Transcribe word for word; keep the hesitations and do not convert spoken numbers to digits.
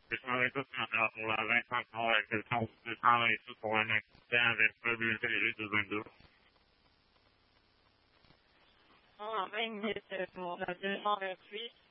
Je travaille tout le temps pour la vingt-cinq heures avec le temps. Je travaille ici pour un accident avec probabilité de vingt-deux. Ah, vingt minutes pour la deux cent vingt-huit.